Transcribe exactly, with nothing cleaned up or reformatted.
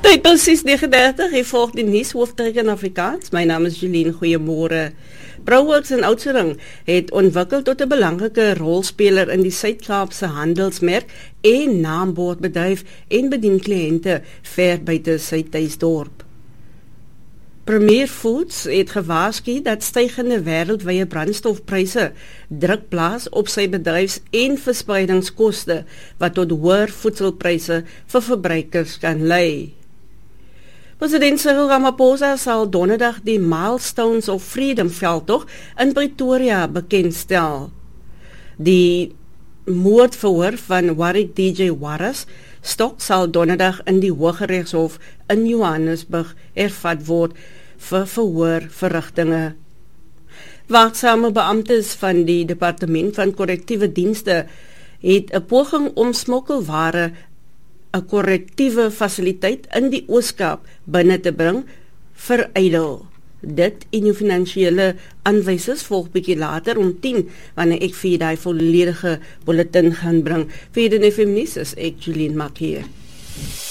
Tyd precies negen dertig, hy volg die nuus hoofdryk in Afrikaans. My naam is Jeline, goeiemôre. Brouwerks in Oudtshoorn het ontwikkel tot 'n belangrike rolspeler in die Suid-Kaapse handelsmerk en naambordbedryf en bedien kliënte ver buite sy tuisdorp. Premier Foods het gewaarsku dat stygende wêreldwye brandstofpryse druk plaas op sy bedryfs- en verspreidingskoste wat tot hoër voedselpryse vir verbruikers kan lei. President Cyril Ramaphosa sal donderdag die Milestones of Freedom veldtog in Pretoria bekendstel. Die moordverhoor van Warwick D J Wallace stok sal donderdag in die Hooggeregshof in Johannesburg hervat word vir verhoorverrigtinge. Waakzame beamptes van die Departement van Korrektiewe Dienste het 'n poging om smokkelware 'n korrektiewe fasiliteit in die Oos-Kaap binne te bring verydel. Dit en die finansiële aanwysers volg bietjie later om tien, wanneer ek vir die volledige bulletin gaan bring. Vir die F M nuus is ek Jeline Makie.